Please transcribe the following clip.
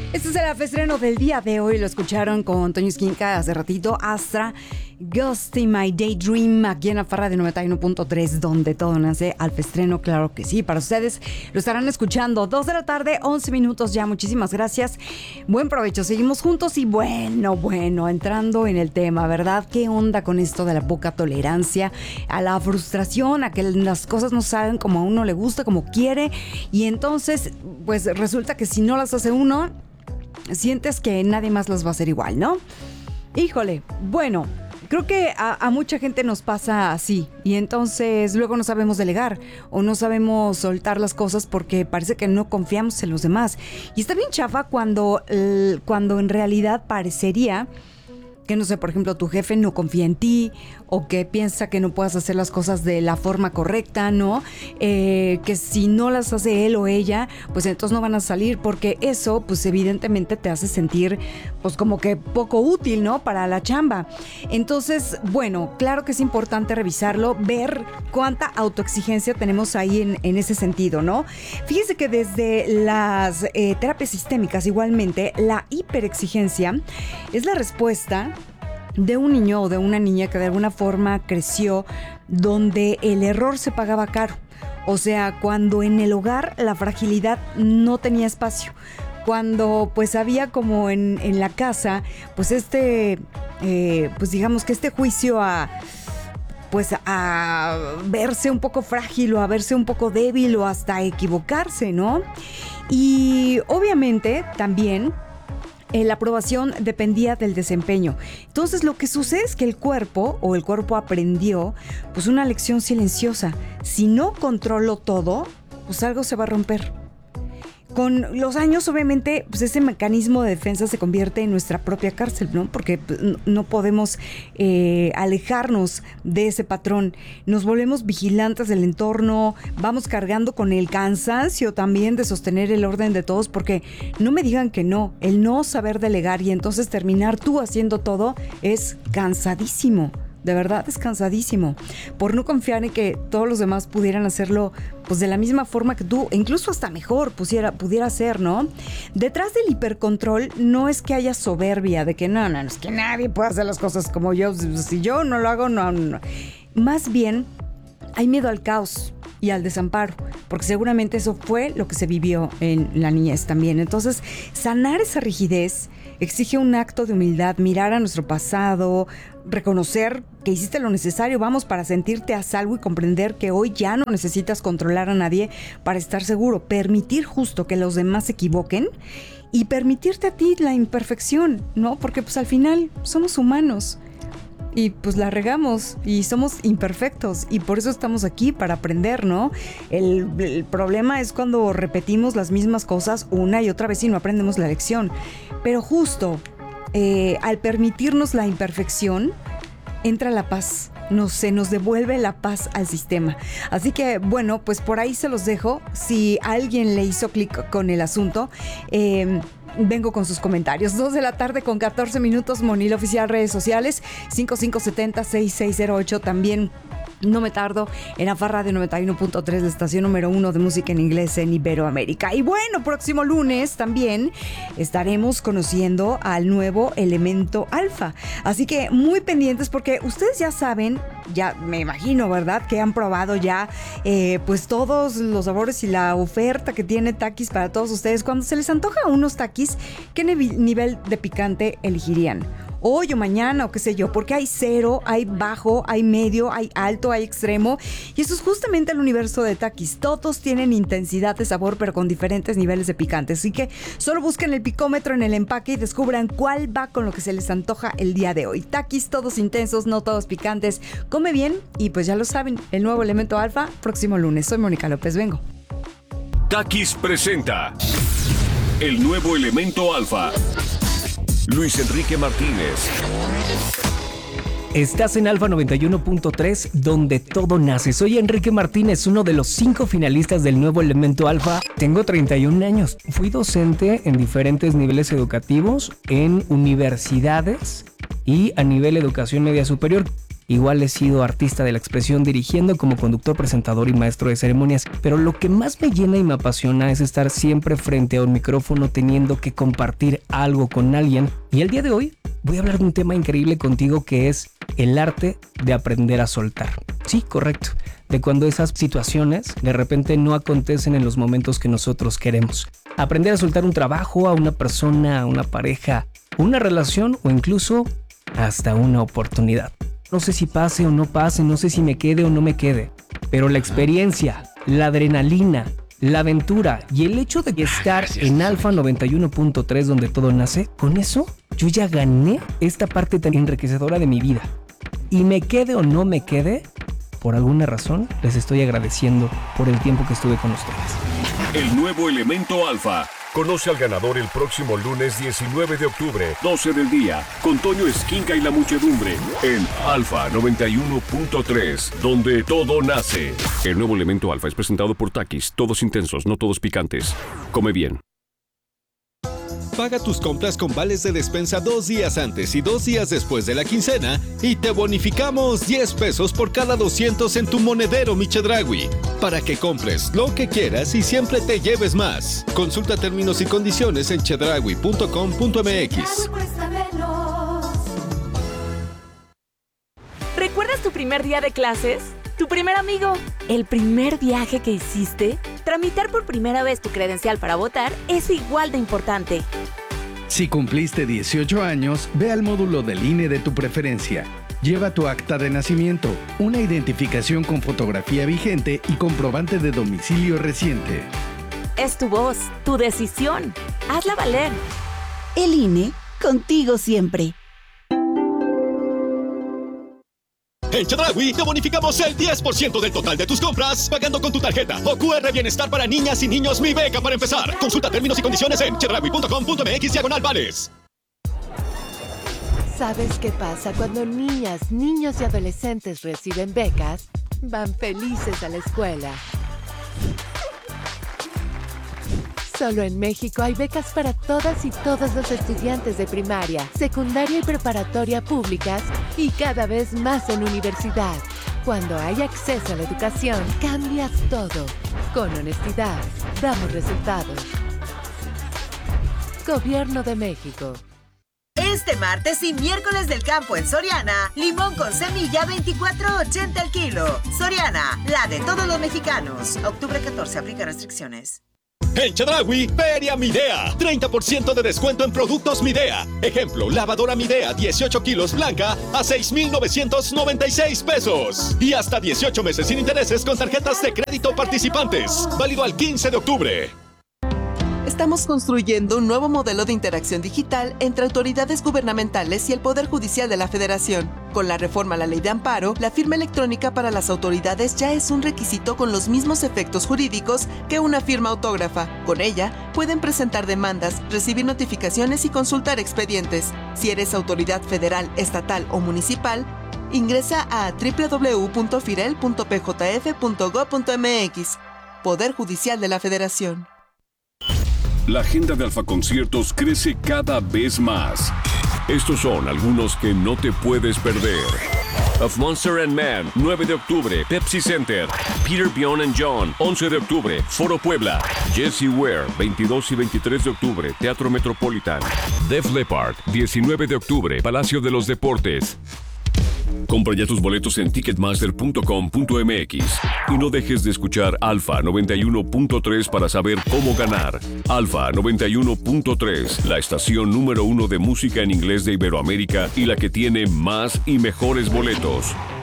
Este es el estreno del día de hoy. Lo escucharon con Toño Esquinca hace ratito. Astra, Ghost in My Daydream, aquí en la Farra de 91.3, donde todo nace. Estreno, claro que sí, para ustedes. Lo estarán escuchando 2 de la tarde, 11 minutos ya. Muchísimas gracias. Buen provecho. Seguimos juntos y bueno, entrando en el tema, ¿verdad? ¿Qué onda con esto de la poca tolerancia a la frustración, a que las cosas no salen como a uno le gusta, como quiere? Y entonces, pues resulta que si no las hace uno, sientes que nadie más las va a hacer igual, ¿no? Híjole, bueno, creo que a mucha gente nos pasa así y entonces luego no sabemos delegar o no sabemos soltar las cosas porque parece que no confiamos en los demás. Y está bien chafa cuando en realidad parecería que, no sé, por ejemplo, tu jefe no confía en ti o que piensa que no puedas hacer las cosas de la forma correcta, ¿no? Que si no las hace él o ella, pues entonces no van a salir, porque eso, pues evidentemente te hace sentir, pues como que poco útil, ¿no? Para la chamba. Entonces, bueno, claro que es importante revisarlo, ver cuánta autoexigencia tenemos ahí en ese sentido, ¿no? Fíjese que desde las terapias sistémicas, igualmente, la hiperexigencia es la respuesta de un niño o de una niña que de alguna forma creció donde el error se pagaba caro. O sea, cuando en el hogar la fragilidad no tenía espacio. Cuando pues había como en la casa, pues pues digamos que este juicio a verse un poco frágil o a verse un poco débil o hasta a equivocarse, ¿no? Y obviamente también la aprobación dependía del desempeño. Entonces lo que sucede es que el cuerpo aprendió pues una lección silenciosa. Si no controlo todo, pues algo se va a romper. Con los años, obviamente, pues ese mecanismo de defensa se convierte en nuestra propia cárcel, ¿no? Porque no podemos alejarnos de ese patrón. Nos volvemos vigilantes del entorno, vamos cargando con el cansancio también de sostener el orden de todos, porque no me digan que no, el no saber delegar y entonces terminar tú haciendo todo es cansadísimo. De verdad es cansadísimo, por no confiar en que todos los demás pudieran hacerlo pues de la misma forma que tú, incluso hasta mejor pudiera ser, ¿no? Detrás del hipercontrol no es que haya soberbia de que no, es que nadie puede hacer las cosas como yo, si yo no lo hago, no. Más bien hay miedo al caos y al desamparo, porque seguramente eso fue lo que se vivió en la niñez también. Entonces, sanar esa rigidez exige un acto de humildad, mirar a nuestro pasado, reconocer que hiciste lo necesario, para sentirte a salvo y comprender que hoy ya no necesitas controlar a nadie para estar seguro, permitir justo que los demás se equivoquen y permitirte a ti la imperfección, ¿no? Porque pues al final somos humanos. Y pues la regamos y somos imperfectos y por eso estamos aquí, para aprender, ¿no? El problema es cuando repetimos las mismas cosas una y otra vez y no aprendemos la lección. Pero justo al permitirnos la imperfección, entra la paz. Se nos devuelve la paz al sistema. Así que, bueno, pues por ahí se los dejo. Si alguien le hizo clic con el asunto, vengo con sus comentarios. 2 de la tarde con 14 minutos, Monil Oficial, redes sociales, 5570-6608. También no me tardo en la Farra de 91.3, la estación número 1 de música en inglés en Iberoamérica. Y bueno, próximo lunes también estaremos conociendo al nuevo elemento alfa. Así que muy pendientes, porque ustedes ya saben, ya me imagino, ¿verdad? Que han probado ya pues todos los sabores y la oferta que tiene Takis para todos ustedes. Cuando se les antoja unos Takis, ¿qué nivel de picante elegirían? Hoy o mañana o qué sé yo, porque hay cero, hay bajo, hay medio, hay alto, hay extremo, y eso es justamente el universo de Takis. Todos tienen intensidad de sabor, pero con diferentes niveles de picante, así que solo busquen el picómetro en el empaque y descubran cuál va con lo que se les antoja el día de hoy. Takis, todos intensos, no todos picantes. Come bien y pues ya lo saben, el nuevo elemento alfa, próximo lunes. Soy Mónica López, vengo. Takis presenta el nuevo elemento alfa. Luis Enrique Martínez. Estás en Alfa 91.3, donde todo nace. Soy Enrique Martínez, uno de los 5 finalistas del nuevo elemento alfa. Tengo 31 años. Fui docente en diferentes niveles educativos, en universidades y a nivel educación media superior. Igual he sido artista de la expresión dirigiendo como conductor, presentador y maestro de ceremonias, pero lo que más me llena y me apasiona es estar siempre frente a un micrófono teniendo que compartir algo con alguien. Y el día de hoy voy a hablar de un tema increíble contigo que es el arte de aprender a soltar. Sí, correcto. De cuando esas situaciones de repente no acontecen en los momentos que nosotros queremos. Aprender a soltar un trabajo, a una persona, a una pareja, una relación o incluso hasta una oportunidad. No sé si pase o no pase, no sé si me quede o no me quede, pero la experiencia, la adrenalina, la aventura y el hecho de estar en Alfa 91.3 donde todo nace, con eso yo ya gané esta parte tan enriquecedora de mi vida. Y me quede o no me quede, por alguna razón les estoy agradeciendo por el tiempo que estuve con ustedes. El nuevo Elemento Alfa. Conoce al ganador el próximo lunes 19 de octubre, 12 del día, con Toño Esquinca y la muchedumbre, en Alfa 91.3, donde todo nace. El nuevo Elemento Alfa es presentado por Takis, todos intensos, no todos picantes. Come bien. Paga tus compras con vales de despensa 2 días antes y 2 días después de la quincena y te bonificamos 10 pesos por cada 200 en tu monedero Mi Chedraui, para que compres lo que quieras y siempre te lleves más. Consulta términos y condiciones en chedraui.com.mx. ¿Recuerdas tu primer día de clases? ¿Tu primer amigo? ¿El primer viaje que hiciste? Tramitar por primera vez tu credencial para votar es igual de importante. Si cumpliste 18 años, ve al módulo del INE de tu preferencia. Lleva tu acta de nacimiento, una identificación con fotografía vigente y comprobante de domicilio reciente. Es tu voz, tu decisión. Hazla valer. El INE, contigo siempre. En Chedraui te bonificamos el 10% del total de tus compras pagando con tu tarjeta o QR Bienestar para niñas y niños Mi Beca para empezar. Consulta términos y condiciones en chedraui.com.mx/vales. ¿Sabes qué pasa cuando niñas, niños y adolescentes reciben becas? Van felices a la escuela. Solo en México hay becas para todas y todos los estudiantes de primaria, secundaria y preparatoria públicas y cada vez más en universidad. Cuando hay acceso a la educación, cambias todo. Con honestidad, damos resultados. Gobierno de México. Este martes y miércoles del campo en Soriana, limón con semilla 24.80 el kilo. Soriana, la de todos los mexicanos. Octubre 14, aplica restricciones. En Chedraui, Feria Midea. 30% de descuento en productos Midea. Ejemplo, lavadora Midea 18 kilos blanca a 6,996 pesos. Y hasta 18 meses sin intereses con tarjetas de crédito participantes. Válido al 15 de octubre. Estamos construyendo un nuevo modelo de interacción digital entre autoridades gubernamentales y el Poder Judicial de la Federación. Con la reforma a la Ley de Amparo, la firma electrónica para las autoridades ya es un requisito con los mismos efectos jurídicos que una firma autógrafa. Con ella, pueden presentar demandas, recibir notificaciones y consultar expedientes. Si eres autoridad federal, estatal o municipal, ingresa a www.firel.pjf.gov.mx. Poder Judicial de la Federación. La agenda de Alfa Conciertos crece cada vez más. Estos son algunos que no te puedes perder. Of Monster and Man, 9 de octubre, Pepsi Center. Peter, Bjorn and John, 11 de octubre, Foro Puebla. Jessie Ware, 22 y 23 de octubre, Teatro Metropolitan. Def Leppard, 19 de octubre, Palacio de los Deportes. Compra ya tus boletos en ticketmaster.com.mx y no dejes de escuchar Alfa 91.3 para saber cómo ganar. Alfa 91.3, la estación número 1 de música en inglés de Iberoamérica y la que tiene más y mejores boletos.